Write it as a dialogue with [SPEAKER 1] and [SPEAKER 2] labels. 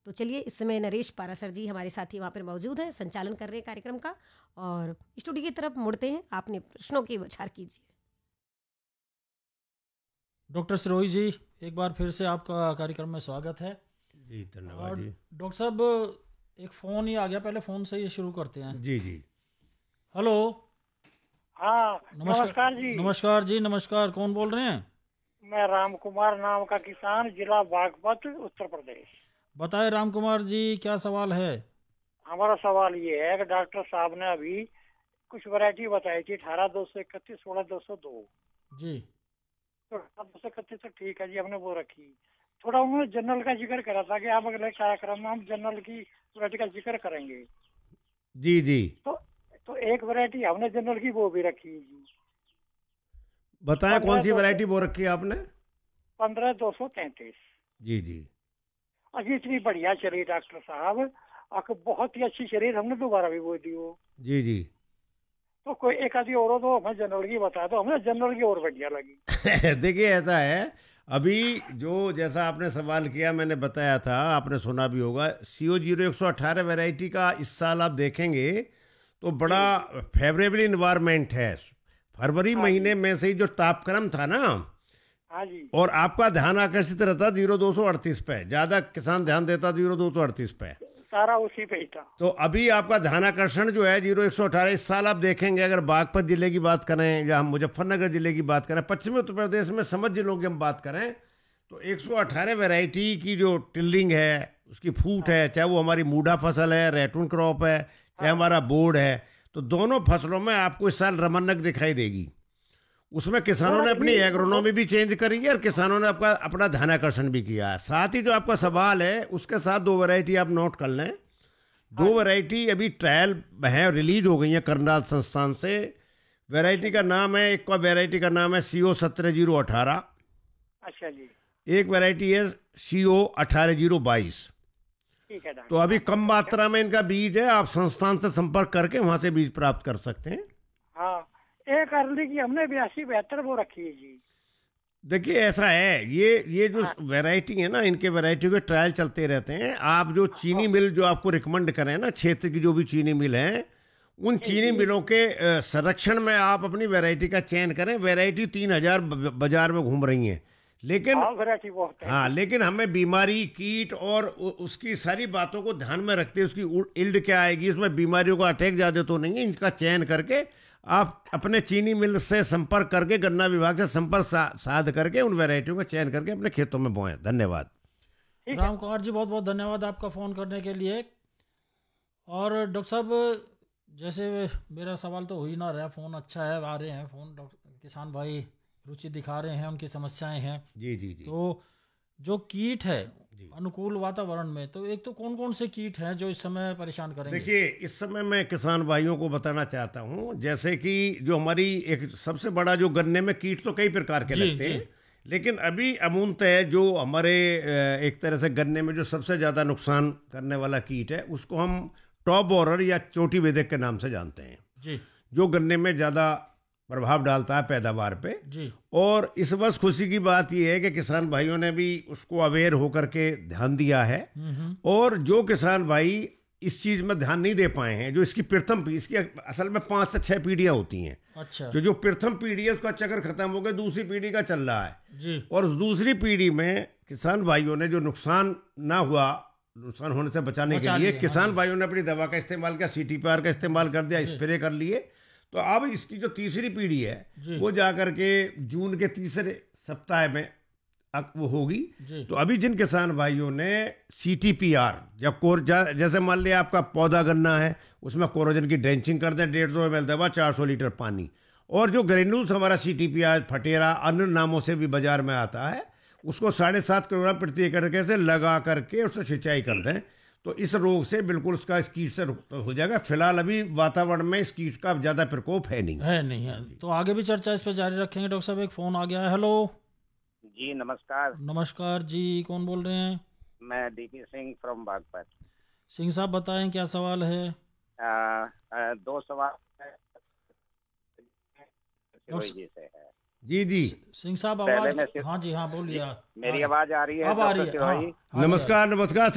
[SPEAKER 1] तो चलिए इस समय नरेश पारासर जी हमारे साथी वहाँ पर मौजूद हैं, संचालन कर रहे हैं कार्यक्रम का, और स्टूडियो की तरफ मुड़ते हैं। आपने प्रश्नों की विचार कीजिए।
[SPEAKER 2] डॉक्टर सिरोही जी, एक बार फिर से आपका कार्यक्रम में स्वागत है।
[SPEAKER 3] जी धन्यवाद
[SPEAKER 2] और
[SPEAKER 3] जी।
[SPEAKER 2] डॉक्टर साहब, एक फ़ोन ही आ गया, पहले फ़ोन से ही शुरू करते हैं।
[SPEAKER 3] जी जी।
[SPEAKER 2] हेलो।
[SPEAKER 4] हाँ, नमस्कार जी।
[SPEAKER 2] नमस्कार जी, नमस्कार। कौन बोल रहे हैं?
[SPEAKER 4] मैं राम कुमार नाम का किसान, जिला बागपत, उत्तर प्रदेश।
[SPEAKER 2] बताएं राम कुमार जी, क्या सवाल है?
[SPEAKER 4] हमारा सवाल ये है कि डॉक्टर साहब ने अभी कुछ वैरायटी बताई थी, 18-231, 16-202।
[SPEAKER 2] जी।
[SPEAKER 4] तो 18-231 तो ठीक है जी, हमने वो रखी। थोड़ा उन्होंने जनरल का जिक्र करा था कि आप अगले कार्यक्रम में हम जनरल की वैरायटी का जिक्र करेंगे।
[SPEAKER 3] जी जी।
[SPEAKER 4] तो एक वैरायटी हमने जनरल की वो भी रखी जी।
[SPEAKER 3] बताएं कौन सी वैरायटी वो रखी है आपने?
[SPEAKER 4] 15-233।
[SPEAKER 3] जी जी।
[SPEAKER 4] अजी इतनी बढ़िया चली डॉक्टर साहब, बहुत ही अच्छी शरीर, हमने दोबारा भी वो दी हो।
[SPEAKER 3] जी जी।
[SPEAKER 4] तो कोई एक आधी और तो हमें जनरल की बता दो, हमें जनरल की और बढ़िया लगी।
[SPEAKER 3] देखिए ऐसा है, अभी जो जैसा आपने सवाल किया मैंने बताया था, आपने सुना भी होगा, CO0118 वैरायटी का इस साल आप देखेंगे तो बड़ा फेवरेबल इन्वायरमेंट है। फरवरी महीने में से ही जो तापक्रम था ना,
[SPEAKER 4] हाँ जी,
[SPEAKER 3] और आपका ध्यान आकर्षित रहता 0238 पे, ज्यादा किसान ध्यान देता 0238 पे,
[SPEAKER 4] सारा उसी पे ही था।
[SPEAKER 3] तो अभी आपका ध्यानाकर्षण जो है 0118 इस साल आप देखेंगे, अगर बागपत जिले की बात करें या हम मुजफ्फरनगर जिले की बात करें, पश्चिमी उत्तर प्रदेश में समझ जिलों की हम बात करें, तो 118 वैरायटी की जो टिल्लिंग है, उसकी फूट है, चाहे वो हमारी मूढ़ा फसल है, रैटून क्रॉप है, चाहे हमारा बोर्ड है, तो दोनों फसलों में आपको इस साल रमन्नक दिखाई देगी। उसमें किसानों ने अपनी एग्रोनॉमी भी चेंज करी है और किसानों ने अपना ध्यानाकर्षण भी किया है। साथ ही जो आपका सवाल है उसके साथ दो वैरायटी आप नोट कर लें। दो वैरायटी अभी ट्रायल है, रिलीज हो गई है करनाल संस्थान से। वैरायटी का नाम है, एक का वैरायटी का नाम है CO17018।
[SPEAKER 4] अच्छा जी।
[SPEAKER 3] एक वैरायटी है CO18022।
[SPEAKER 4] ठीक है डॉक्टर।
[SPEAKER 3] तो अभी कम मात्रा में इनका बीज है, आप संस्थान से संपर्क करके वहां से बीज प्राप्त कर सकते हैं।
[SPEAKER 4] हाँ, एक अरली की हमने 82-72 वो रखी है जी।
[SPEAKER 3] देखिए ऐसा है, ये जो वैरायटी है ना, इनके वैरायटी के ट्रायल चलते रहते हैं। आप जो चीनी मिल जो आपको रिकमेंड करें ना, क्षेत्र की जो भी चीनी मिल है, उन चीनी मिलों के संरक्षण में आप अपनी वैरायटी का चयन करें। वैरायटी 3000 बाजार में घूम रही हैं, लेकिन
[SPEAKER 4] वैरायटी बहुत है।
[SPEAKER 3] हाँ, लेकिन हमें बीमारी, कीट और उसकी सारी बातों को ध्यान में रखते, उसकी इल्ड क्या आएगी, उसमें बीमारियों का अटैक ज्यादा तो नहीं है, इनका चयन करके आप अपने चीनी मिल से संपर्क करके, गन्ना विभाग से संपर्क साध करके उन वैरायटियों का चयन करके अपने खेतों में बोएं। धन्यवाद।
[SPEAKER 2] राम कुमार जी, बहुत बहुत धन्यवाद आपका फ़ोन करने के लिए। और डॉक्टर साहब, जैसे मेरा सवाल तो हो ही ना रहा, फ़ोन अच्छा है, आ रहे हैं फ़ोन, किसान भाई रुचि दिखा रहे हैं, उनकी समस्याएं हैं।
[SPEAKER 3] जी जी जी।
[SPEAKER 2] तो जो कीट है अनुकूल वातावरण में, तो एक तो कौन कौन से कीट हैं जो इस समय परेशान करेंगे?
[SPEAKER 3] देखिए इस समय मैं किसान भाइयों को बताना चाहता हूं, जैसे कि जो हमारी एक सबसे बड़ा जो गन्ने में कीट तो कई प्रकार के लगते हैं, लेकिन अभी अमूनतः जो हमारे एक तरह से गन्ने में जो सबसे ज्यादा नुकसान करने वाला कीट है, उसको हम टॉप बोरर या चोटी बेधक के नाम से जानते हैं
[SPEAKER 2] जी,
[SPEAKER 3] जो गन्ने में ज्यादा प्रभाव डालता है पैदावार पे
[SPEAKER 2] जी।
[SPEAKER 3] और इस वर्ष खुशी की बात यह है कि किसान भाइयों ने भी उसको अवेयर होकर के ध्यान दिया है। और जो किसान भाई इस चीज में ध्यान नहीं दे पाए हैं, जो इसकी इसकी असल में 5 से 6 पीढ़ियां होती हैं।
[SPEAKER 2] अच्छा।
[SPEAKER 3] जो प्रथम पीढ़ी है उसका चक्कर खत्म हो गया, दूसरी पीढ़ी का चल रहा है
[SPEAKER 2] जी।
[SPEAKER 3] और उस दूसरी पीढ़ी में किसान भाइयों ने जो नुकसान ना हुआ, नुकसान होने से बचाने के लिए किसान भाइयों ने अपनी दवा का इस्तेमाल किया, CTPR का इस्तेमाल कर दिया, स्प्रे कर लिए। तो अब इसकी जो तीसरी पीढ़ी है वो जाकर के जून के तीसरे सप्ताह में वो होगी। तो अभी जिन किसान भाइयों ने CTPR या जैसे मान लिया आपका पौधा गन्ना है, उसमें कोरोजन की ड्रेंचिंग कर दें, 150 ml दवा, 400 लीटर पानी, और जो ग्रेन्यूल्स हमारा CTPR फटेरा अन्य नामों से भी बाजार में आता है, उसको 7.5 किलोग्राम प्रति एकड़ से लगा करके उससे सिंचाई कर दें, तो इस रोग से बिल्कुल उसका, इस कीट से हो जाएगा। फिलहाल अभी वातावरण में इस कीट का ज्यादा प्रकोप है नहीं।
[SPEAKER 2] तो आगे भी चर्चा इस पर जारी रखेंगे। डॉक्टर साहब, एक फोन आ गया है। हेलो
[SPEAKER 5] जी, नमस्कार।
[SPEAKER 2] नमस्कार जी, कौन बोल रहे हैं?
[SPEAKER 5] मैं DP सिंह फ्रॉम बागपत।
[SPEAKER 2] सिंह साहब बताएं क्या सवाल है?
[SPEAKER 5] 2 सवाल जी से है।
[SPEAKER 3] जी जी।
[SPEAKER 2] सिंह साहब आवाज, हाँ जी हाँ बोलिए।
[SPEAKER 5] मेरी आवाज आ रही है?
[SPEAKER 2] अब आ रही है।
[SPEAKER 3] नमस्कार नमस्कार